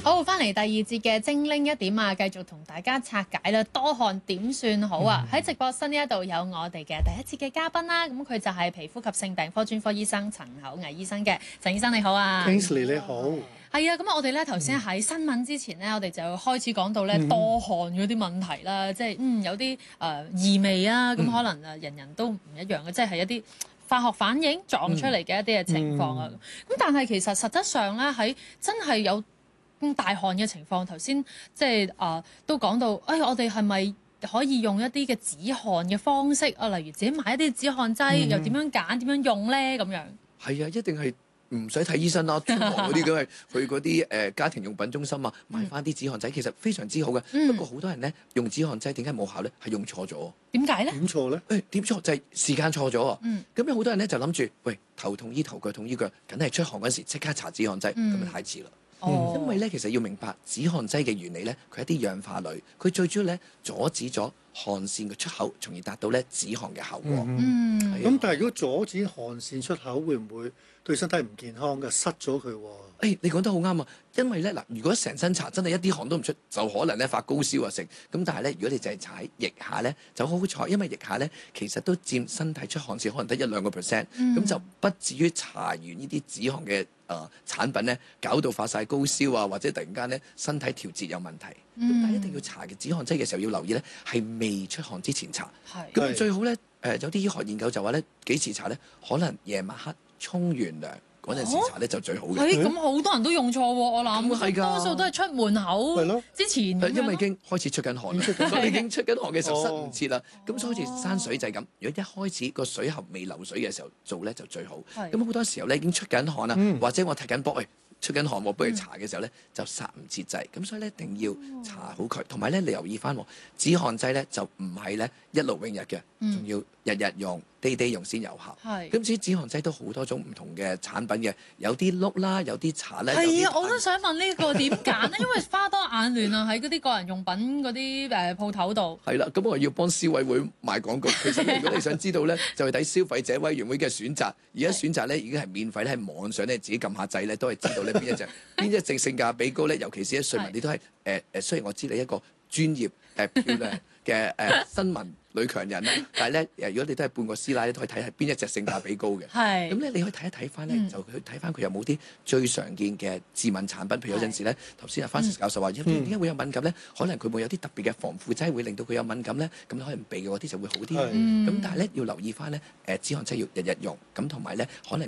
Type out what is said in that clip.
好，翻嚟第二節嘅精靈一點啊，繼續同大家拆解啦。多汗點算好啊？喺直播室呢一度有我哋嘅第一節嘅嘉賓啦。咁佢就係皮膚及性病科專科醫生陳厚毅醫生嘅。陳醫生你好啊 Kingsley 你好。 係啊，咁我哋咧頭先喺新聞之前咧，我哋就開始講到咧多汗嗰啲問題啦，即係有啲異味啊，咁可能人人都唔一樣嘅，即係一啲化學反應撞出嚟嘅一啲嘅情況啊。咁但係其實實質上咧喺真係有大汗嘅情況，頭先即係都講到，我哋係咪可以用一啲嘅止汗嘅方式啊？例如自己買一啲止汗劑，又點樣揀、點樣用咧？咁樣係啊，一定係唔使睇醫生啦，出汗嗰啲咁係去嗰啲家庭用品中心啊，買翻啲止汗劑，其實非常之好嘅。不過好多人咧用止汗劑點解冇效咧？係用錯咗。 點解咧？ 點錯咧？ 點錯就係時間錯咗啊！咁有好多人咧就諗住，喂，頭痛醫頭，腳痛醫腳，梗係出汗嗰時即刻搽止汗劑，咁就太遲啦。因為咧，其實要明白止汗劑嘅原理咧，佢係一啲氧化鋁，佢最主要咧阻止咗汗腺嘅出口，從而達到咧止汗嘅效果。 咁但係如果阻止汗腺出口，會唔會對身體唔健康嘅？塞咗佢喎。 你講得好啱啊！因為咧嗱，如果成身搽真係一啲汗都唔出，就可能咧發高燒啊成。咁但係咧，如果你淨係搽喺腋下咧，就好彩，因為腋下咧其實都佔身體出汗腺可能得1-2%，咁就不至於搽完呢啲止汗嘅產品咧，搞到發晒高燒啊，或者突然間咧身體調節有問題。咁但係一定要搽嘅止汗劑嘅時候要留意咧，係未出汗之前搽。咁最好咧有啲醫學研究就話咧幾時搽咧？可能夜晚黑沖完涼嗰陣時搽咧就最好嘅。 咁好多人都用錯喎，我諗多數都係出門口之前。 因為已經開始出緊汗啦，所以已經出緊汗嘅時候塞唔切啦。咁所以好似山水就係咁，如果一開始個水喉未流水嘅時候做咧就最好。咁好多時候咧已經出緊汗啦，或者我踢緊波，出緊汗，我幫佢搽嘅時候咧就殺唔切劑。咁所以咧一定要搽好佢，同埋咧你留意翻止汗劑咧就唔係咧一勞永逸嘅，仲要日日用。day 用先有效。咁至於止汗劑都好多種唔同嘅產品嘅，有啲碌啦，有啲搽咧。 係啊，我都想問呢個點揀咧，因為花多眼亂啊，喺嗰啲個人用品嗰啲鋪頭度。 係啦，咁我要幫消委會賣廣告。其實如果你想知道咧，就係睇消費者委員會嘅選擇。而家選擇咧已經係免費咧，喺網上咧自己撳下掣咧，都係知道咧邊一隻性價比高咧。尤其是喺瑞文，你都係雖然我知你一個專業漂亮嘅新聞女強人啦，但係咧如果你都係半個師奶咧，都可以睇下邊一隻性價比高嘅。咁咧你可以睇一睇翻咧，就去睇翻佢有冇啲最常見嘅致敏產品。譬如有陣時咧，頭先阿 Francis 教授話點解會有敏感咧？可能佢會有啲特別嘅防腐劑會令到佢有敏感咧，咁可能避嘅嗰啲就會好啲。咁但係咧要留意翻咧，止汗劑要日日用，咁同埋咧可能